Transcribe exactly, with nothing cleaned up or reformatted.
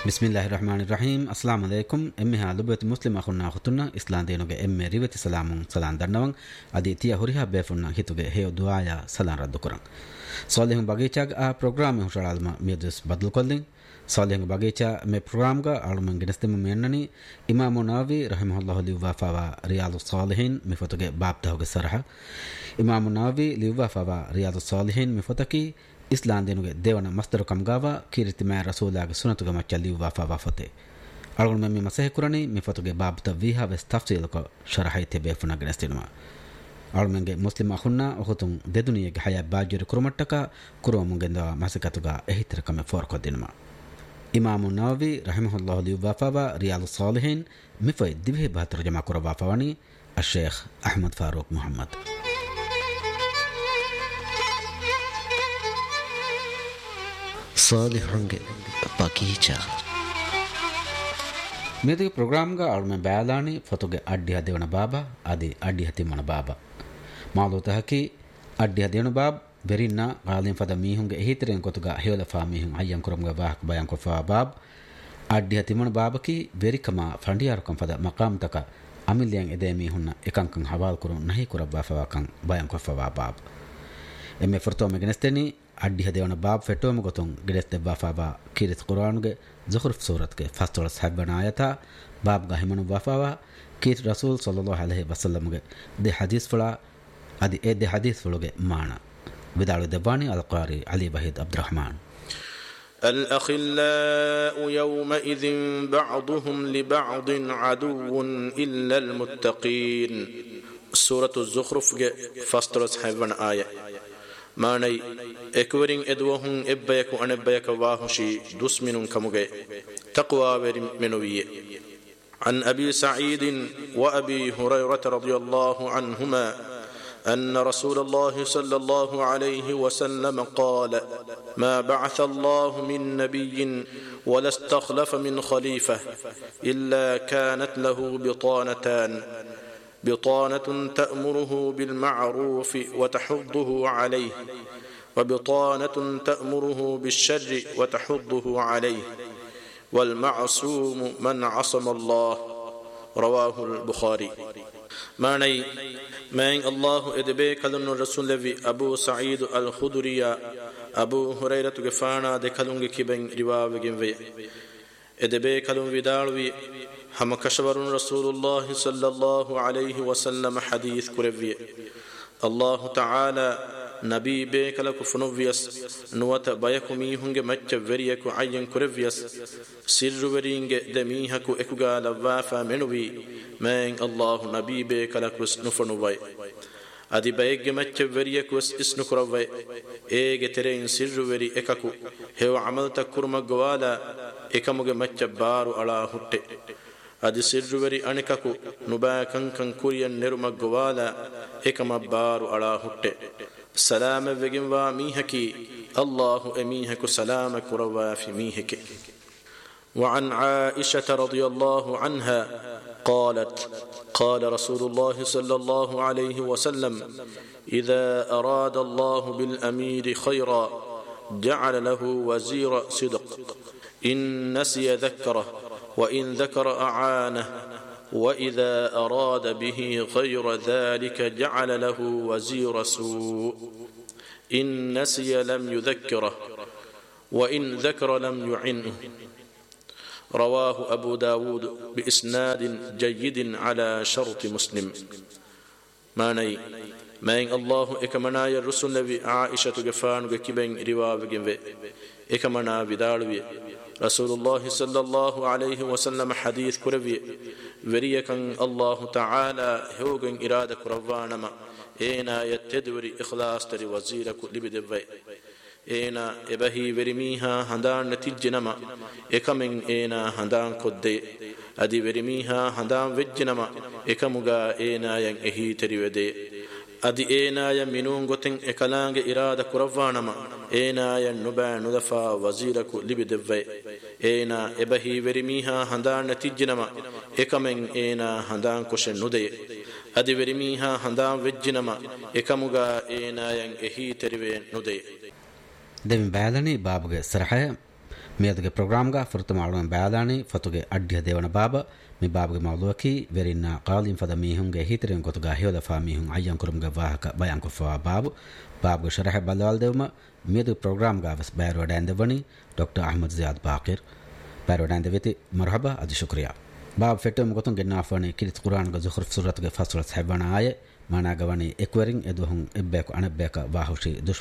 Bismillahirrahmanirrahim. Assalamu alaikum. Emme ha lubati muslim akhunna khutuna islam deenuge emme rivati salamun salam dannawan adi tiya huriha befunna hituge heyo duaya salam raddu kuran. Salihun bagechag a program hushalma miedus badal kollin. Salihun bagecha me program ga aluman ginastem mennani Imam Nawawi rahimahullahu liwa fawa Riyadus Salihin me fotoge bab tahuge sarha. Imam Nawawi liwa fawa Riyadus Salihin me fotaki islam denuge devana masdaru kamgawa kiriti ma rasulage sunatuge machalli wafa wafate algon me masah kurani me fotuge babta viha ves tafsil ko sharahite befuna gnestinuma almenge muslim akhunna ohutun deduniyege haya bajuri kurumattaka kurumungenda masakatuga ehitra kame for ko dinuma imam nawawi rahimahullahu li wafa wa riyadus salihin me fay divhe ba tarjuma kurwa fawani al-sheikh ahmad faruq muhammad ಸಾಲಿಹ್ರಂಗೆ ಬಗೀಚಾ ಮೇದಿಗೆ ಪ್ರೋಗ್ರಾಮ್ಗ ಆಳ್ಮೆ ಬ್ಯಾಲಾನಿ ಫೊತೊಗೆ ಅಡ್ಡಿ ಹದೇವನ ಬಾಬಾ ಅದಿ ಅಡ್ಡಿ ಹತಿಮನ ಬಾಬಾ ಮಾಲೂತಹಕಿ ಅಡ್ಡಿ ಹದೇವನ ಬಾಬ್ ಬೆರಿನ್ನ ಗಾಲಿನ್ ಫದ ಮೀಹುಂಗೆ ಎಹಿತರೆನ್ ಕೊತುಗ ಹೇಲಫಾ ಮೀಹುಂ ಅಯ್ಯಂ ಕುರಂಗ ವಾಹಕ್ ಬಯಂ ಕೊಫಾ ಬಾಬ್ ಅಡ್ಡಿ ಹತಿಮನ ಬಾಬಕಿ ಬೆರಿಕಮ ಫಂಡಿಯಾರುಕಂ ಫದ ಮಕಾಮ್ ತಕ ಅಮಿಲಿಯಂ ಎದೆ ಮೀಹುನ್ನ ಎಕಂಕಂ ಹವಾಲ್ ಕುರುಂ ನಹಿ ಕುರಬ್ಬಾ ಫವಾಕಂ ಬಯಂ ಕೊಫಾ ಬಾಬ್ ಎಮ್ಮೆ ಫರ್ತೋ ಮೆಗನೆಸ್ತೆನಿ ಅಡ್ಡಿ ಹದೇವನ ಬಾಬ್ ಫೆಟೋಮ ಗೊತುಂ ಗಿಡೆಸ್ತೆ ಬಾಫಾಬಾ ಕಿರಿತ್ ಕುರಾನ್ಗೆ ಜುಖ್ರುಫ್ ಸೂರತ್ಗೆ ಫಸ್ತೊಳ ಸಾಹಬನ ಆಯತ ಬಾಬ್ಗ ಹಿಮನು ಬಾಫಾವಾ ಕಿತ್ ರಸೂಲ್ ಸಲ್ಲಲ್ಲಾಹು ಅಲೈಹಿ ವಸಲ್ಲಂಗೆ ದೆ ಹದೀಸ್ ಫಳ ಅದಿ ಎ ದೆ ಹದೀಸ್ ಫಳಗೆ ಮಾಣ ವಿದಾಳು ದೆವಾನಿ ಅಲ್ ಕಾರಿ ಅಲಿ ವಹೀದ್ ಅಬ್ದುರ್ರಹಮಾನ್ الأخلاء يومئذ بعضهم لبعض عدو إلا المتقين سورة الزخرف فستر صحبنا آية ماني اكورين ادوهم ابيكو انبيك واهشي دسمن كمغي تقوى منوي عن ابي سعيد وابي هريره رضي الله عنهما ان رسول الله صلى الله عليه وسلم قال ما بعث الله من نبي ولا استخلف من خليفه الا كانت له بطانتان بطانة تأمره بالمعروف وتحضه عليه وبطانة تأمره بالشر وتحضه عليه والمعصوم من عصم الله رواه البخاري ماني من الله ادبيك لن الرسول لفي أبو سعيد الخدري أبو هريرة غفانا دكالونغ كبن رواوغن في ادبيك لن ودالوي هم كشبرون رسول الله صلى الله عليه وسلم حديث كرفية الله تعالى نبي بيك لك فنوفيس نوات بايكو ميهنگ مچ وريكو عين كرفيس سر ورينگ دميهكو اكوغا لوافا منوي من الله نبي بيك لك نفنوي ادي بايگ مچ وريكو اسنو كروي ايگ ترين سر وري اككو هو عمل تكرم گوالا එකමුග මච්ච බාරු අලා හුට්ටේ අදි සිර්රුවරි අනිකකු නුබා කංකං කුරියන් නිරුමක් ගවාලා එකම බාරු අලා හුට්ටේ සලාම වෙගින්වා මීහකි අල්ලාහු එමීහකු සලාම කුරවා ෆි මීහකි وعن عائشة رضي الله عنها قالت قال رسول الله صلى الله عليه وسلم إذا أراد الله بالأمير خيرا جعل له وزير صدق إن نسي ذكره وإن ذكر أعانه وإذا أراد به غير ذلك جعل له وزير سوء إن نسي لم يذكره وإن ذكر لم يعنه رواه أبو داود بإسناد جيد على شرط مسلم ماني مين الله إكمنا الرسول عائشة غفان وكبن رواوغن إكمنا بدالوي رسول الله صلى الله عليه وسلم حديث كربي وريكن الله تعالى هوغن إرادة كروانما إينا يتدوري إخلاص تري وزيرك لبدبي إينا إبهي ورميها هندان نتيجنما إكمن إينا هندان كدي أدي ورميها هندان وجنما إكمغا إينا ين إهي تري ودي أدي إينا يمنون غتن إكلانغ إرادة كروانما إينا ينبع ندفع وزيرك لبدبي إينا إبهي ورميها هندان نتيجنما إكمن إينا هندان كشن ندي أدي ورميها هندان وجنما إكمغا إينا ين إهي تري ندي دم بالني بابغ سرحه ಮೇದಗೆ ಪ್ರೋಗ್ರಾಮ್ಗ ಫುರ್ತಮ ಅಳುವ ಬ್ಯಾದಾನಿ ಫತುಗೆ ಅಡ್ಡಿಯ ದೇವನ ಬಾಬ ಮಿ ಬಾಬಗೆ ಮೌಲುವಕಿ ವೆರಿನ್ನ ಕಾಲಿಂ ಫದ ಮೀಹುಂಗೆ ಹಿತರೆನ್ ಗೊತುಗ ಹಿಯದ ಫಾ ಮೀಹುಂ ಅಯ್ಯಂ ಕುರುಮ್ಗೆ ವಾಹಕ ಬಯಾನ್ ಕುಫಾ ಬಾಬು ಬಾಬುಗೆ ಶರಹ ಬಲವಾಲ್ ದೇವಮ ಮೇದು ಪ್ರೋಗ್ರಾಮ್ಗ ಅವಸ್ ಬ್ಯಾರೋಡಾಂದೆ ವಣಿ ಡಾಕ್ಟರ್ ಅಹಮದ್ ಜಿಯಾದ್ ಬಾಕಿರ್ ಬ್ಯಾರೋಡಾಂದೆ ವೆತಿ ಮರ್ಹಬಾ ಅದಿ ಶುಕ್ರಿಯಾ ಬಾಬ್ ಫೆಟ್ಟಮ್ ಗೊತುಂ ಗೆನ್ನಾಫಣಿ ಕಿರಿತ್ ಕುರಾನ್ಗ ಜುಖ್ರುಫ್ ಸುರತ್ಗೆ ಫಸ್ರತ್ ಹೈಬಣ ಆಯೆ ಮಾನಾಗವಣಿ ಎಕ್ವರಿಂಗ್ ಎದುಹುಂ ಎಬ್ಬೇಕು ಅಣಬ್ಬೇಕ ವಾಹುಶಿ